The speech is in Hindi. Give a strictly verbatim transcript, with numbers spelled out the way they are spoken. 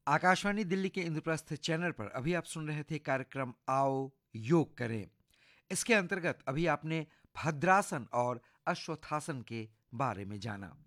आकाशवाणी दिल्ली के इंद्रप्रस्थ चैनल पर अभी आप सुन रहे थे कार्यक्रम आओ योग करें। इसके अंतर्गत अभी आपने भद्रासन और अश्वत्थासन के बारे में जाना।